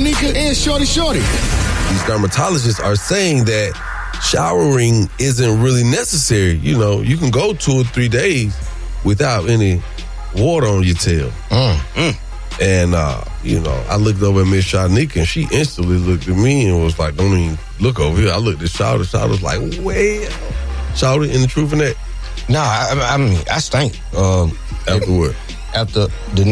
Shanika and Shorty. These dermatologists are saying that showering isn't really necessary. You know, you can go 2 or 3 days without any water on your tail. And, I looked over at Miss Shanika, and she instantly looked at me and was like, don't even look over here. I looked at Shawty. Shawty was like, well, Shawty, any truth in that? Nah, I mean, I stink. After what? After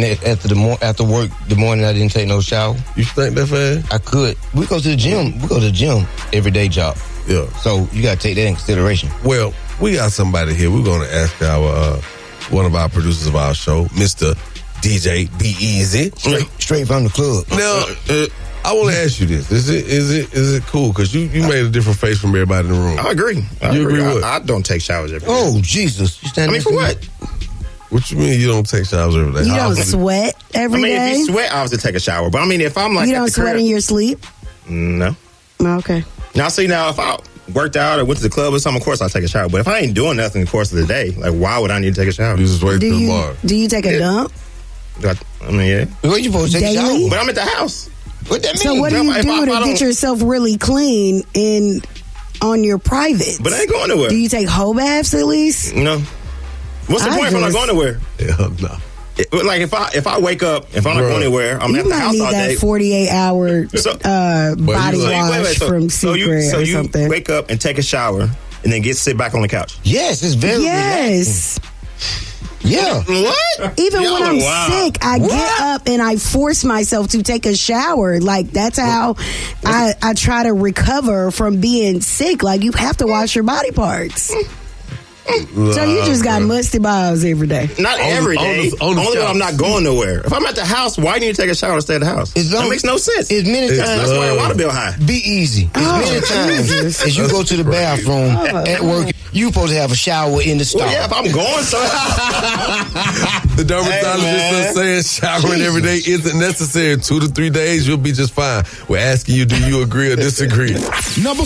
work, the morning I didn't take no shower. You stink that fast? I could. We go to the gym every day job. Yeah. So you got to take that in consideration. Well, we got somebody here. We're going to ask our one of our producers of our show, Mr. DJ Be Easy. Straight from the club. Now, I want to ask you this. Is it cool? Because you made a different face from everybody in the room. I agree. You agree with? I don't take showers every day. Oh, Jesus. You stand for what? What you mean you don't take showers every day? You don't sweat every day? If you sweat, I have to take a shower. But I mean, if I'm like you don't sweat in your sleep? No. Okay. Now, see, if I worked out or went to the club or something, of course I'll take a shower. But if I ain't doing nothing in the course of the day, like, why would I need to take a shower? You just wait till the bar. Do you take a dump? I mean, yeah. What you supposed to take a shower? But I'm at the house. What that mean? So what do you do to get yourself really clean on your private? But I ain't going nowhere. Do you take whole baths at least? No. What's the point if I'm not going nowhere? Hell no. Like if I wake up, if I'm not going anywhere, I'm at the house all day. You might need that 48-hour body wash from Secret or something. So you wake up and take a shower and then sit back on the couch. Yes, it's very relaxing. Yeah. What? Even when I'm sick, I get up and I force myself to take a shower. Like, that's how I try to recover from being sick. Like, you have to wash your body parts. So you just got musty balls every day. Not every day. Only when I'm not going nowhere. If I'm at the house, why do you take a shower to stay at the house? That makes no sense. As many times. That's why your water bill high. Be easy. As many times as you go to the bathroom at work, you supposed to have a shower in the stall. Well, yeah, if I'm going somewhere. The dermatologist is saying showering every day isn't necessary. 2 to 3 days, you'll be just fine. We're asking you, do you agree or disagree? Number